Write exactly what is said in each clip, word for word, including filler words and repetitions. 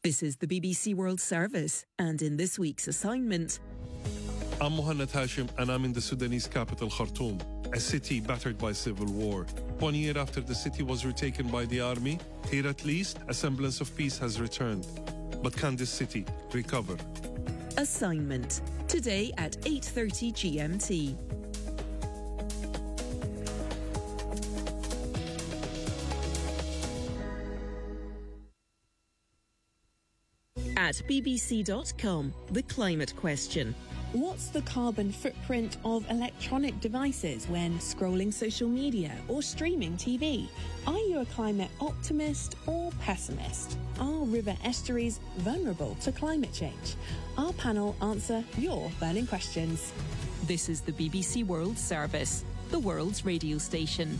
This is the B B C World Service, and in this week's assignment... I'm Mohanad Hashim, and I'm in the Sudanese capital, Khartoum, a city battered by civil war. One year after the city was retaken by the army, here at least a semblance of peace has returned. But can this city recover? Assignment, today at eight thirty G M T. At b b c dot com, the climate question. What's the carbon footprint of electronic devices when scrolling social media or streaming T V? Are you a climate optimist or pessimist? Are river estuaries vulnerable to climate change? Our panel answer your burning questions. This is the B B C World Service, the world's radio station.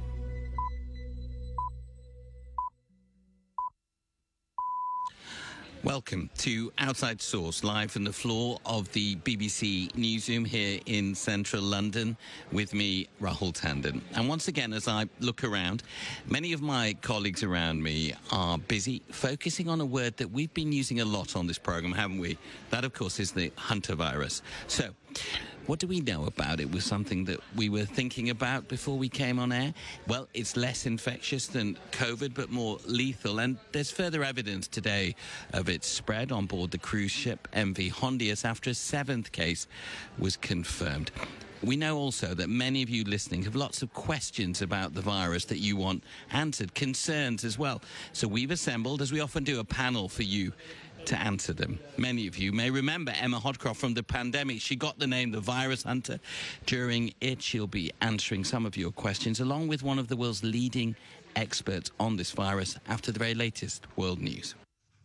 Welcome to Outside Source, live from the floor of the B B C newsroom here in central London, with me, Rahul Tandon. And once again, as I look around, many of my colleagues around me are busy focusing on a word that we've been using a lot on this programme, haven't we? That, of course, is the Hunter virus. So, what do we know about it? Was something that we were thinking about before we came on air? Well, it's less infectious than COVID, but more lethal. And there's further evidence today of its spread on board the cruise ship M V Hondius after a seventh case was confirmed. We know also that many of you listening have lots of questions about the virus that you want answered, concerns as well. So we've assembled, as we often do, a panel for you to answer them. Many of you may remember Emma Hodcroft from the pandemic. She got the name the Virus Hunter. During it, she'll be answering some of your questions, along with one of the world's leading experts on this virus, after the very latest world news.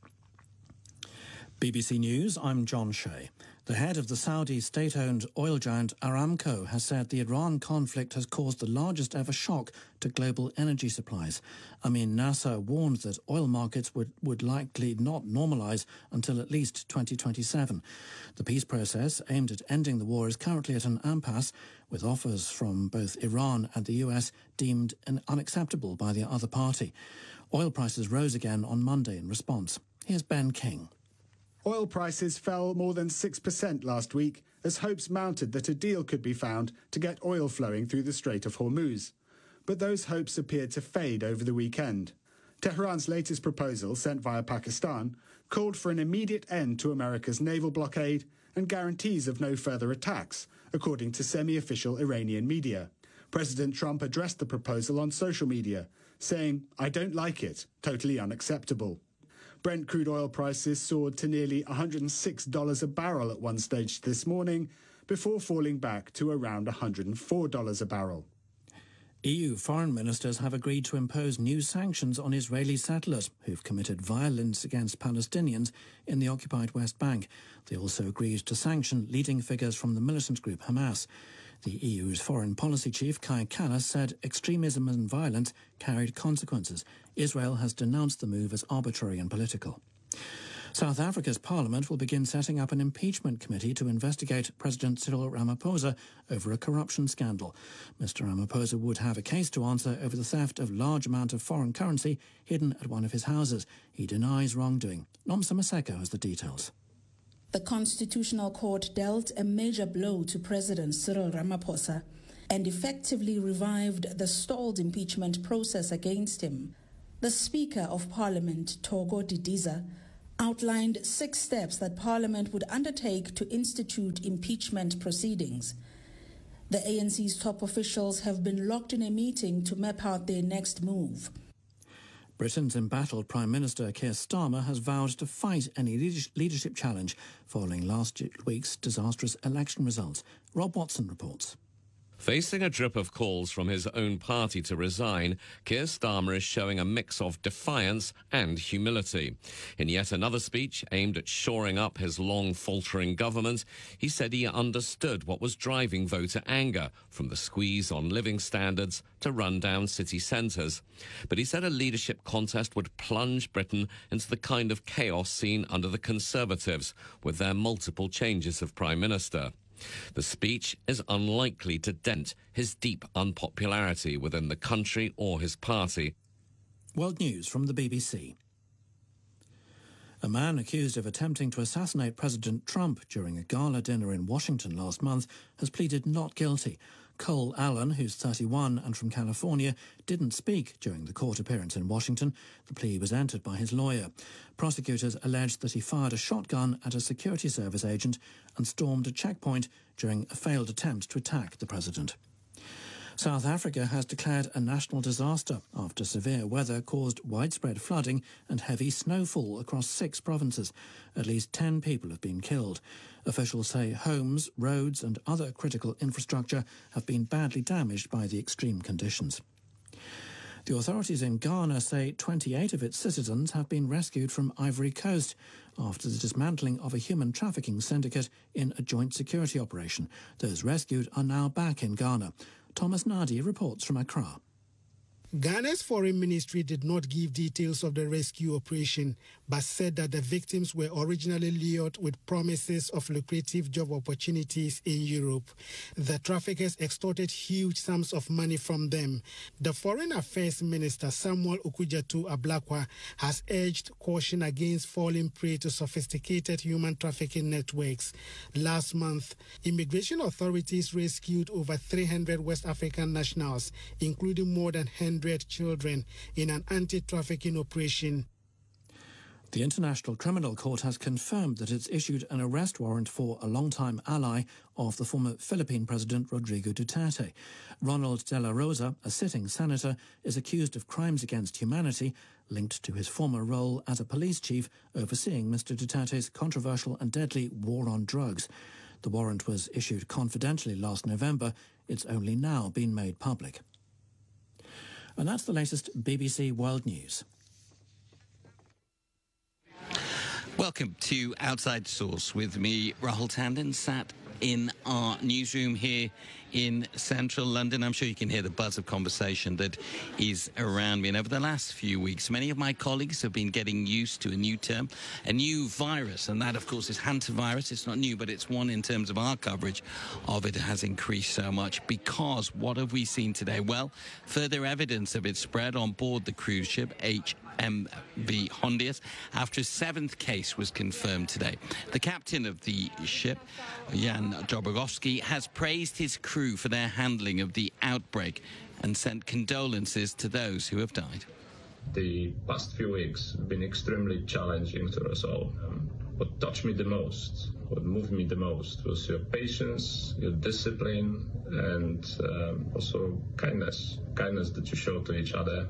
B B C News, I'm John Shea. The head of the Saudi state-owned oil giant Aramco has said the Iran conflict has caused the largest ever shock to global energy supplies. Amin Nasser warned that oil markets would, would likely not normalise until at least twenty twenty-seven. The peace process aimed at ending the war is currently at an impasse, with offers from both Iran and the U S deemed unacceptable by the other party. Oil prices rose again on Monday in response. Here's Ben King. Oil prices fell more than six percent last week as hopes mounted that a deal could be found to get oil flowing through the Strait of Hormuz. But those hopes appeared to fade over the weekend. Tehran's latest proposal, sent via Pakistan, called for an immediate end to America's naval blockade and guarantees of no further attacks, according to semi-official Iranian media. President Trump addressed the proposal on social media, saying, "I don't like it, totally unacceptable." Brent crude oil prices soared to nearly one hundred six dollars a barrel at one stage this morning, before falling back to around one hundred four dollars a barrel. E U foreign ministers have agreed to impose new sanctions on Israeli settlers who've committed violence against Palestinians in the occupied West Bank. They also agreed to sanction leading figures from the militant group Hamas. The E U's foreign policy chief, Kai Kallas, said extremism and violence carried consequences. Israel has denounced the move as arbitrary and political. South Africa's parliament will begin setting up an impeachment committee to investigate President Cyril Ramaphosa over a corruption scandal. Mister Ramaphosa would have a case to answer over the theft of large amount of foreign currency hidden at one of his houses. He denies wrongdoing. Nomsa Maseko has the details. The Constitutional Court dealt a major blow to President Cyril Ramaphosa and effectively revived the stalled impeachment process against him. The Speaker of Parliament, Togo Didiza, outlined six steps that Parliament would undertake to institute impeachment proceedings. The A N C's top officials have been locked in a meeting to map out their next move. Britain's embattled Prime Minister Keir Starmer has vowed to fight any leadership challenge following last week's disastrous election results. Rob Watson reports. Facing a drip of calls from his own party to resign, Keir Starmer is showing a mix of defiance and humility. In yet another speech aimed at shoring up his long faltering government, he said he understood what was driving voter anger, from the squeeze on living standards to run-down city centres. But he said a leadership contest would plunge Britain into the kind of chaos seen under the Conservatives, with their multiple changes of Prime Minister. The speech is unlikely to dent his deep unpopularity within the country or his party. World News from the B B C. A man accused of attempting to assassinate President Trump during a gala dinner in Washington last month has pleaded not guilty. Cole Allen, who's thirty-one and from California, didn't speak during the court appearance in Washington. The plea was entered by his lawyer. Prosecutors alleged that he fired a shotgun at a security service agent and stormed a checkpoint during a failed attempt to attack the president. South Africa has declared a national disaster after severe weather caused widespread flooding and heavy snowfall across six provinces. At least ten people have been killed. Officials say homes, roads and other critical infrastructure have been badly damaged by the extreme conditions. The authorities in Ghana say twenty-eight of its citizens have been rescued from Ivory Coast after the dismantling of a human trafficking syndicate in a joint security operation. Those rescued are now back in Ghana. Thomas Nadi reports from Accra. Ghana's foreign ministry did not give details of the rescue operation, but said that the victims were originally lured with promises of lucrative job opportunities in Europe. The traffickers extorted huge sums of money from them. The Foreign Affairs Minister Samuel Okudzeto Ablakwa has urged caution against falling prey to sophisticated human trafficking networks. Last month, immigration authorities rescued over three hundred West African nationals, including more than one hundred children, in an anti-trafficking operation. The International Criminal Court has confirmed that it's issued an arrest warrant for a longtime ally of the former Philippine President Rodrigo Duterte. Ronald De La Rosa, a sitting senator, is accused of crimes against humanity linked to his former role as a police chief overseeing Mister Duterte's controversial and deadly war on drugs. The warrant was issued confidentially last November. It's only now been made public. And that's the latest B B C World News. Welcome to Outside Source with me, Rahul Tandon, sat in our newsroom here in central London. I'm sure you can hear the buzz of conversation that is around me. And over the last few weeks, many of my colleagues have been getting used to a new term, a new virus. And that, of course, is hantavirus. It's not new, but it's one in terms of our coverage of it has increased so much. Because what have we seen today? Well, further evidence of its spread on board the cruise ship H M V Hondius after a seventh case was confirmed today. The captain of the ship, Jan Dobrogowski, has praised his crew for their handling of the outbreak and sent condolences to those who have died. The past few weeks have been extremely challenging to us all. Um, what touched me the most, what moved me the most, was your patience, your discipline, and um, also kindness, kindness that you show to each other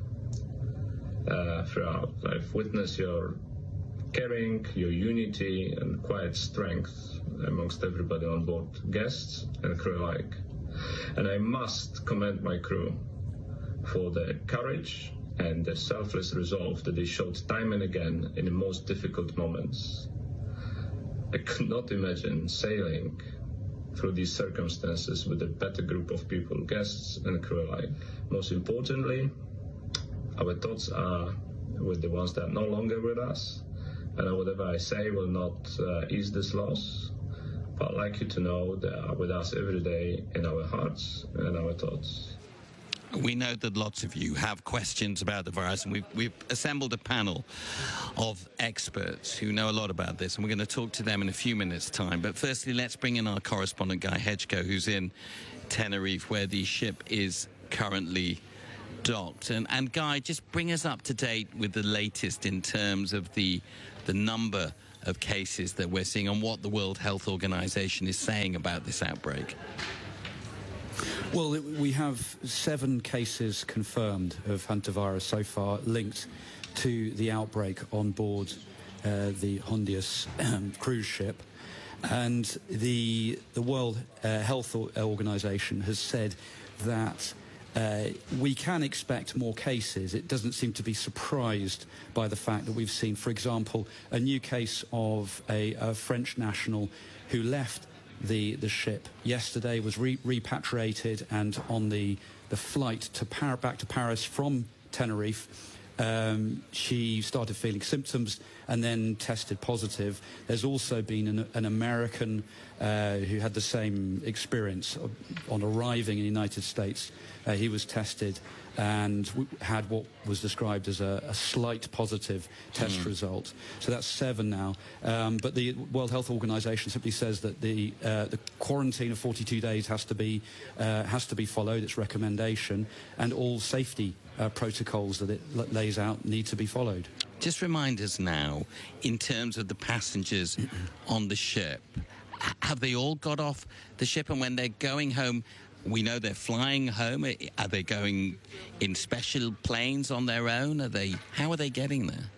uh, throughout. I've witnessed your caring, your unity, and quiet strength amongst everybody on board, guests and crew alike. And I must commend my crew for their courage and the selfless resolve that they showed time and again in the most difficult moments. I could not imagine sailing through these circumstances with a better group of people, guests and crew alike. Most importantly, our thoughts are with the ones that are no longer with us, and whatever I say will not uh, ease this loss, but I'd like you to know they are with us every day in our hearts and our thoughts. We know that lots of you have questions about the virus, and we've, we've assembled a panel of experts who know a lot about this, and we're going to talk to them in a few minutes' time. But firstly, let's bring in our correspondent, Guy Hedgecoe, who's in Tenerife, where the ship is currently docked. And, and Guy, just bring us up to date with the latest in terms of the, the number of cases that we're seeing and what the World Health Organization is saying about this outbreak. Well, we have seven cases confirmed of hantavirus so far linked to the outbreak on board uh, the Hondius um, cruise ship. And the, the World uh, Health Organization has said that uh, we can expect more cases. It doesn't seem to be surprised by the fact that we've seen, for example, a new case of a, a French national who left The, the ship yesterday, was re repatriated, and on the, the flight to Par back to Paris from Tenerife, Um, she started feeling symptoms and then tested positive. There's also been an, an American uh, who had the same experience on arriving in the United States. Uh, he was tested and had what was described as a, a slight positive test mm. result. So that's seven now. Um, but the World Health Organization simply says that the, uh, the quarantine of forty-two days has to be, uh, has to be followed, its recommendation, and all safety uh, protocols that it lays out need to be followed. Just remind us now, in terms of the passengers on the ship, have they all got off the ship, and when they're going home, we know they're flying home. Are they going in special planes on their own? Are they? How are they getting there?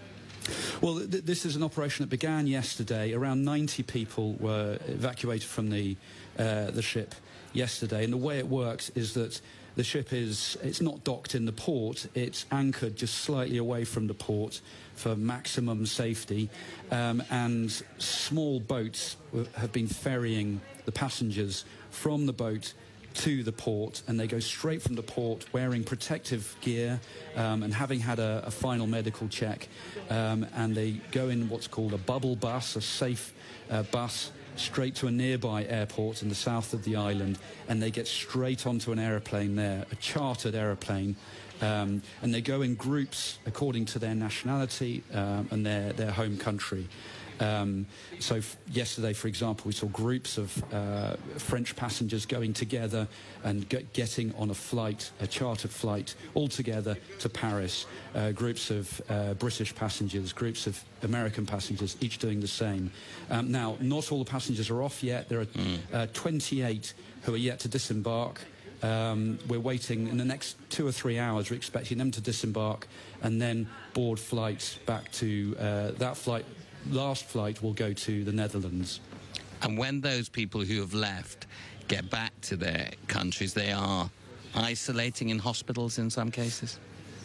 Well, th this is an operation that began yesterday. Around ninety people were evacuated from the uh, the ship yesterday, and the way it works is that the ship is it's not docked in the port. It's anchored just slightly away from the port for maximum safety, um, and small boats have been ferrying the passengers from the boat to the port, and they go straight from the port wearing protective gear um, and having had a, a final medical check, um, and they go in what's called a bubble bus, a safe uh, bus, straight to a nearby airport in the south of the island, and they get straight onto an aeroplane there, a chartered aeroplane, um, and they go in groups according to their nationality um, and their, their home country. Um, so f yesterday, for example, we saw groups of uh, French passengers going together and get getting on a flight, a chartered flight, all together to Paris. Uh, groups of uh, British passengers, groups of American passengers, each doing the same. Um, now, not all the passengers are off yet. There are mm. uh, twenty-eight who are yet to disembark. Um, we're waiting in the next two or three hours. We're expecting them to disembark and then board flights back to uh, that flight. Last flight will go to the Netherlands. And when those people who have left get back to their countries, they are isolating in hospitals in some cases?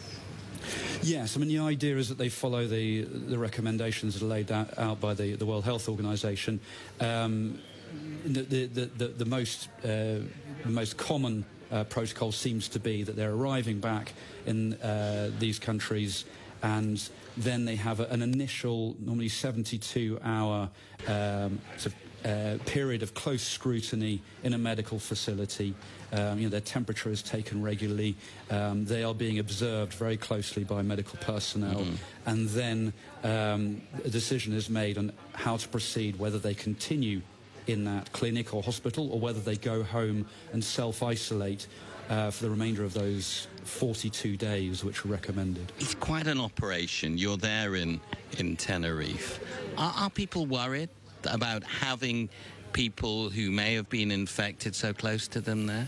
Yes, I mean, the idea is that they follow the, the recommendations that are laid out, out by the, the World Health Organization. Um, the, the, the, the, most, uh, the most common uh, protocol seems to be that they're arriving back in uh, these countries, and then they have a, an initial, normally seventy-two hour um, sort of, uh, period of close scrutiny in a medical facility. Um, you know, their temperature is taken regularly. Um, they are being observed very closely by medical personnel. Mm-hmm. And then um, a decision is made on how to proceed, whether they continue in that clinic or hospital or whether they go home and self-isolate Uh, for the remainder of those forty-two days which are recommended. It's quite an operation. You're there in, in Tenerife. Are, are people worried about having people who may have been infected so close to them there?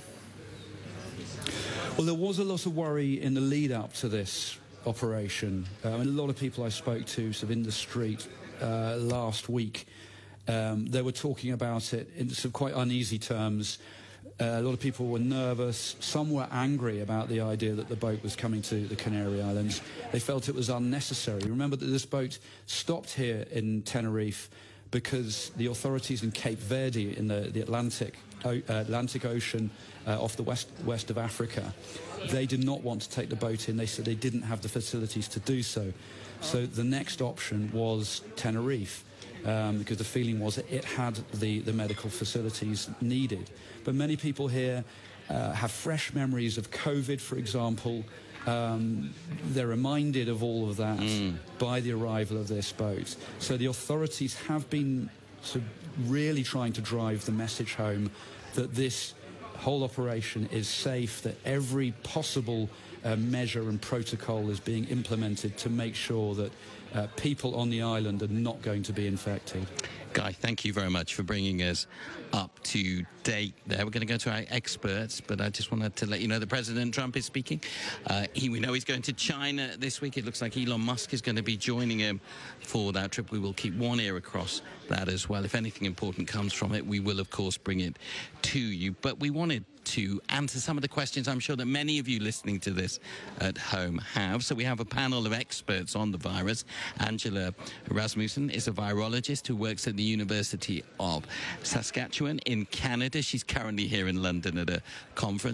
Well, there was a lot of worry in the lead-up to this operation. Uh, I mean, a lot of people I spoke to sort of in the street uh, last week, um, they were talking about it in some quite uneasy terms. Uh, a lot of people were nervous. Some were angry about the idea that the boat was coming to the Canary Islands. They felt it was unnecessary. Remember that this boat stopped here in Tenerife because the authorities in Cape Verde, in the, the Atlantic, uh, Atlantic Ocean uh, off the west, west of Africa, they did not want to take the boat in. They said they didn't have the facilities to do so. So the next option was Tenerife. Um, because the feeling was that it had the, the medical facilities needed. But many people here uh, have fresh memories of COVID, for example. Um, they're reminded of all of that mm. by the arrival of this boat. So the authorities have been sort of really trying to drive the message home that this whole operation is safe, that every possible uh, measure and protocol is being implemented to make sure that Uh, people on the island are not going to be infected. Guy, thank you very much for bringing us up to date there. We're going to go to our experts, but I just wanted to let you know that President Trump is speaking. Uh, he, we know he's going to China this week. It looks like Elon Musk is going to be joining him for that trip. We will keep one ear across that as well. If anything important comes from it, we will, of course, bring it to you. But we wanted to answer some of the questions I'm sure that many of you listening to this at home have. So we have a panel of experts on the virus. Angela Rasmussen is a virologist who works at the University of Saskatchewan in Canada. She's currently here in London at a conference.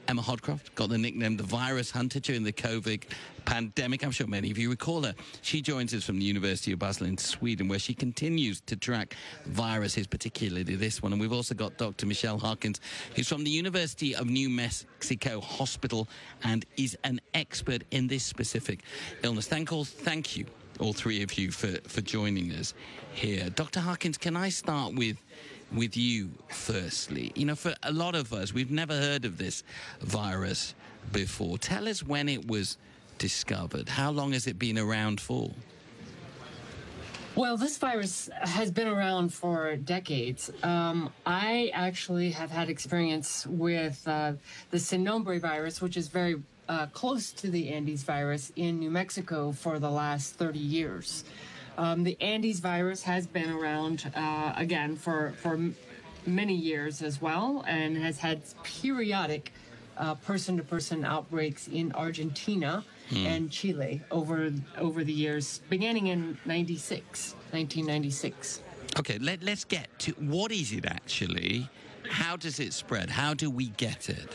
Emma Hodcroft got the nickname the Virus Hunter during the COVID pandemic. I'm sure many of you recall her. She joins us from the University of Basel in Sweden, where she continues to track viruses, particularly this one. And we've also got Doctor Michelle Harkins, who's from the University of New Mexico Hospital and is an expert in this specific illness. Thank all, thank you, all three of you, for, for joining us here. Doctor Harkins, can I start with with you firstly? You know, for a lot of us, we've never heard of this virus before. Tell us when it was discovered. How long has it been around for? Well, this virus has been around for decades. Um, I actually have had experience with uh, the Sin Nombre virus, which is very uh, close to the Andes virus in New Mexico for the last thirty years. Um, the Andes virus has been around, uh, again, for, for m- many years as well, and has had periodic uh, person-to-person outbreaks in Argentina mm. and Chile over over the years, beginning in ninety-six, nineteen ninety-six. Okay, let, let's get to what is it actually? How does it spread? How do we get it?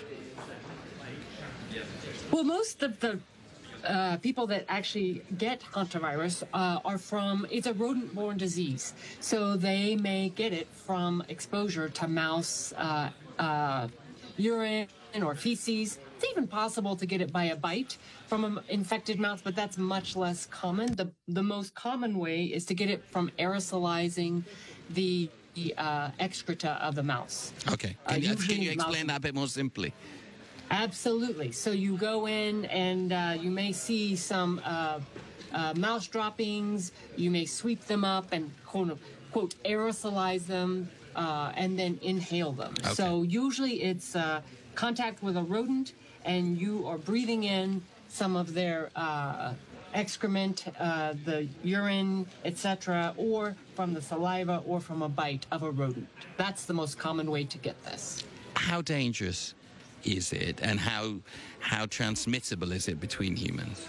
Well, most of the Uh, people that actually get hantavirus uh, are from, it's a rodent-borne disease. So they may get it from exposure to mouse uh, uh, urine or feces. It's even possible to get it by a bite from an infected mouse, but that's much less common. The, the most common way is to get it from aerosolizing the, the uh, excreta of the mouse. Okay. Can, uh, can you explain that a bit more simply? Absolutely. So you go in and uh, you may see some uh, uh, mouse droppings. You may sweep them up and quote, quote aerosolize them uh, and then inhale them. Okay. So usually it's uh, contact with a rodent and you are breathing in some of their uh, excrement, uh, the urine, et cetera, or from the saliva or from a bite of a rodent. That's the most common way to get this. How dangerous is it, and how how transmissible is it between humans?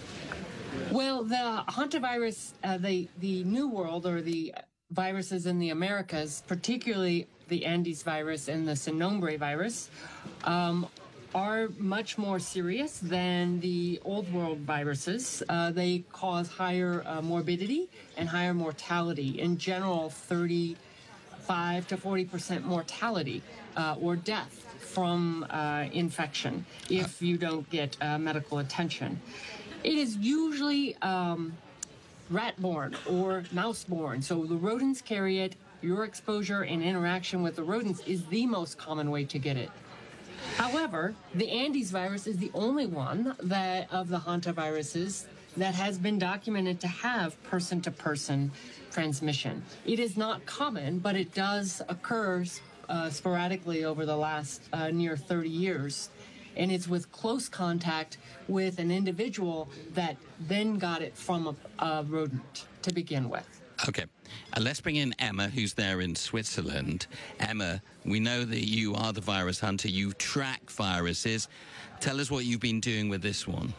Well, the hantavirus, uh, the the New World, or the viruses in the Americas, particularly the Andes virus and the Sin Nombre virus, um, are much more serious than the Old World viruses. Uh, they cause higher uh, morbidity and higher mortality. In general, thirty-five to forty percent mortality uh, or death from uh, infection if you don't get uh, medical attention. It is usually um, rat-borne or mouse-borne. So the rodents carry it. Your exposure and interaction with the rodents is the most common way to get it. However, the Andes virus is the only one that of the hantaviruses that has been documented to have person-to-person transmission. It is not common, but it does occur Uh, sporadically over the last uh, near thirty years. And it's with close contact with an individual that then got it from a, a rodent to begin with. Okay. Uh, let's bring in Emma, who's there in Switzerland. Emma, we know that you are the virus hunter. You track viruses. Tell us what you've been doing with this one.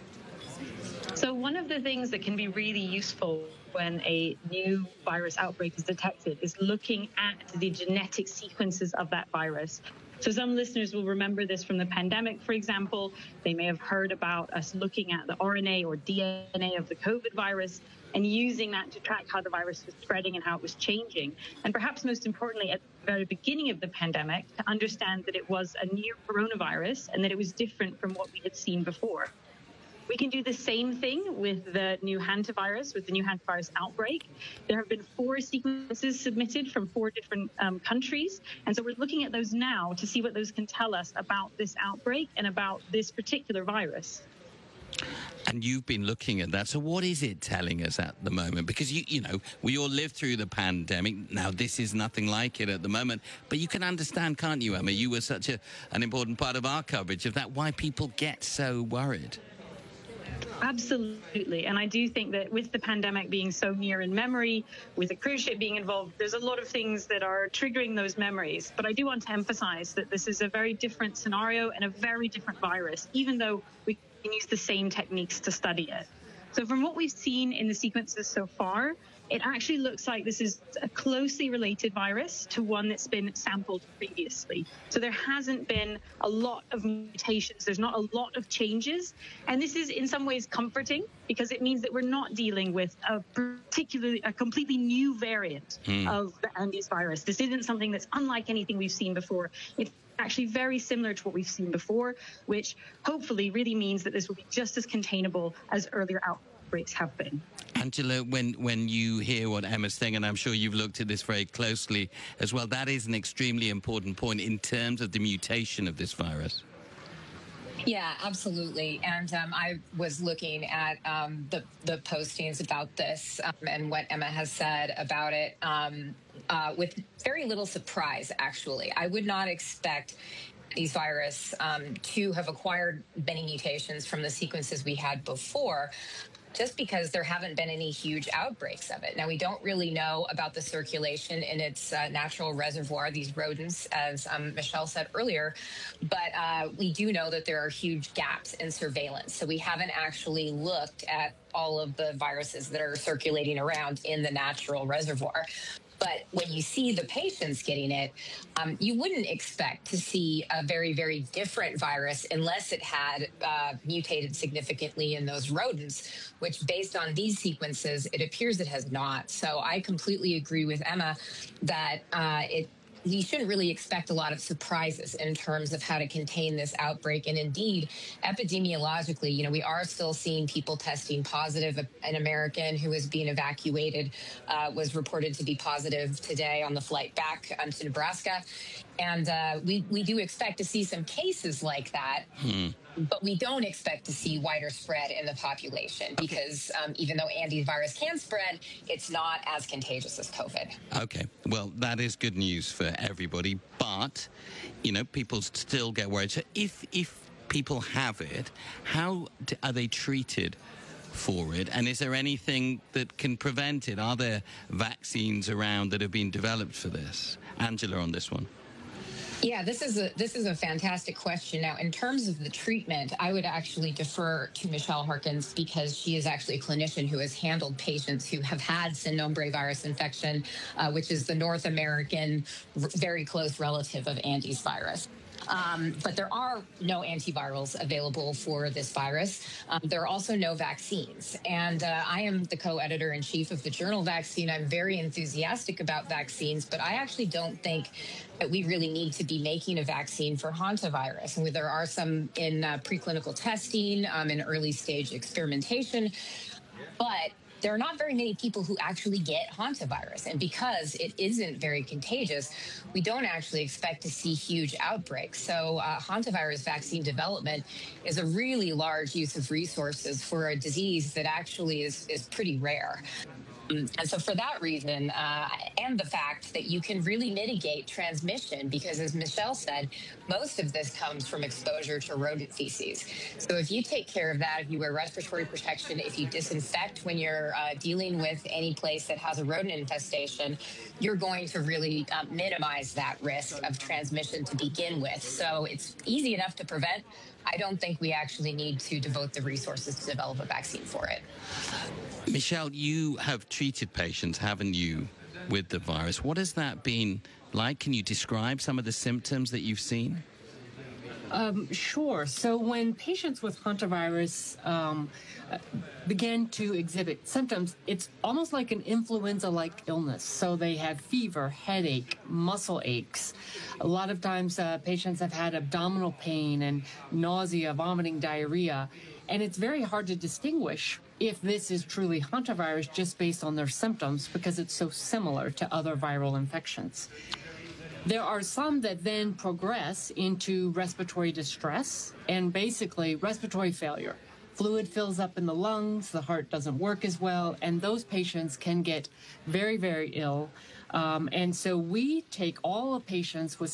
So one of the things that can be really useful when a new virus outbreak is detected is looking at the genetic sequences of that virus. So some listeners will remember this from the pandemic, for example. They may have heard about us looking at the R N A or D N A of the COVID virus and using that to track how the virus was spreading and how it was changing. And perhaps most importantly, at the very beginning of the pandemic, to understand that it was a new coronavirus and that it was different from what we had seen before. We can do the same thing with the new hantavirus, with the new hantavirus outbreak. There have been four sequences submitted from four different um, countries. And so we're looking at those now to see what those can tell us about this outbreak and about this particular virus. And you've been looking at that. So what is it telling us at the moment? Because, you you know, we all lived through the pandemic. Now, this is nothing like it at the moment. But you can understand, can't you, Emma? You were such a, an important part of our coverage of that, why people get so worried. Absolutely. And I do think that with the pandemic being so near in memory, with a cruise ship being involved, there's a lot of things that are triggering those memories. But I do want to emphasize that this is a very different scenario and a very different virus, even though we can use the same techniques to study it. So from what we've seen in the sequences so far, it actually looks like this is a closely related virus to one that's been sampled previously. So there hasn't been a lot of mutations. There's not a lot of changes. And this is in some ways comforting because it means that we're not dealing with a particularly, a completely new variant mm. of the Andes virus. This isn't something that's unlike anything we've seen before. It's actually very similar to what we've seen before, which hopefully really means that this will be just as containable as earlier outbreaks have been. Angela, when, when you hear what Emma's saying, and I'm sure you've looked at this very closely as well, that is an extremely important point in terms of the mutation of this virus. Yeah, absolutely. And um, I was looking at um, the, the postings about this um, and what Emma has said about it um, uh, with very little surprise, actually. I would not expect these virus um, to have acquired many mutations from the sequences we had before, just because there haven't been any huge outbreaks of it. Now, we don't really know about the circulation in its uh, natural reservoir, these rodents, as um, Michelle said earlier, but uh, we do know that there are huge gaps in surveillance. So we haven't actually looked at all of the viruses that are circulating around in the natural reservoir. But when you see the patients getting it, um, you wouldn't expect to see a very, very different virus unless it had uh, mutated significantly in those rodents, which based on these sequences, it appears it has not. So I completely agree with Emma that uh, it we shouldn't really expect a lot of surprises in terms of how to contain this outbreak. And indeed, epidemiologically, you know, we are still seeing people testing positive. An American who was being evacuated uh, was reported to be positive today on the flight back um, to Nebraska. And uh, we, we do expect to see some cases like that. Hmm. But we don't expect to see wider spread in the population because um, even though Andes virus can spread, it's not as contagious as COVID. Okay, well, that is good news for everybody. But, you know, people still get worried. So if, if people have it, how do, are they treated for it? And is there anything that can prevent it? Are there vaccines around that have been developed for this? Angela, on this one. Yeah, this is a this is a fantastic question. Now, in terms of the treatment, I would actually defer to Michelle Harkins because she is actually a clinician who has handled patients who have had Sinombre virus infection, uh, which is the North American very close relative of Andes virus. Um, but there are no antivirals available for this virus. Um, there are also no vaccines. And uh, I am the co-editor-in-chief of the journal Vaccine. I'm very enthusiastic about vaccines, but I actually don't think that we really need to be making a vaccine for hantavirus. And there are some in uh, preclinical testing, um, in early stage experimentation, but there are not very many people who actually get hantavirus. And because it isn't very contagious, we don't actually expect to see huge outbreaks. So uh, hantavirus vaccine development is a really large use of resources for a disease that actually is, is pretty rare. And so for that reason, uh, and the fact that you can really mitigate transmission, because as Michelle said, most of this comes from exposure to rodent feces. So if you take care of that, if you wear respiratory protection, if you disinfect when you're uh, dealing with any place that has a rodent infestation, you're going to really uh, minimize that risk of transmission to begin with. So it's easy enough to prevent. I don't think we actually need to devote the resources to develop a vaccine for it. Michelle, you have treated patients, haven't you, with the virus? What has that been like? Can you describe some of the symptoms that you've seen? Um, sure. So when patients with hantavirus um, begin to exhibit symptoms, it's almost like an influenza-like illness. So they have fever, headache, muscle aches. A lot of times uh, patients have had abdominal pain and nausea, vomiting, diarrhea. And it's very hard to distinguish if this is truly hantavirus just based on their symptoms because it's so similar to other viral infections. There are some that then progress into respiratory distress and basically respiratory failure. Fluid fills up in the lungs, the heart doesn't work as well, and those patients can get very, very ill. Um, and so we take all the patients with